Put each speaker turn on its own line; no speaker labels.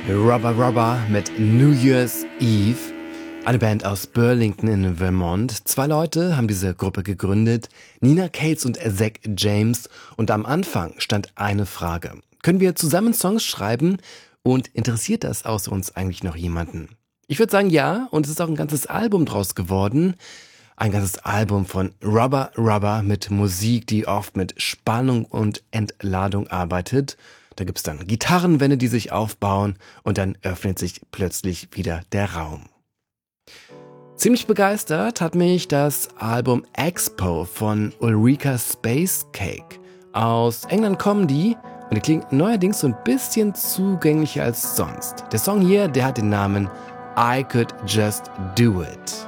Rubber Rubber mit New Year's Eve. Eine Band aus Burlington in Vermont. 2 Leute haben diese Gruppe gegründet, Nina Cates und Zach James. Und am Anfang stand eine Frage. Können wir zusammen Songs schreiben? Und interessiert das außer uns eigentlich noch jemanden? Ich würde sagen ja, und es ist auch ein ganzes Album draus geworden. Ein ganzes Album von Rubber Rubber mit Musik, die oft mit Spannung und Entladung arbeitet. Da gibt's dann Gitarrenwände, die sich aufbauen und dann öffnet sich plötzlich wieder der Raum. Ziemlich begeistert hat mich das Album Expo von Ulrika Spacecake. Aus England kommen die und die klingen neuerdings so ein bisschen zugänglicher als sonst. Der Song hier, der hat den Namen I Could Just Do It.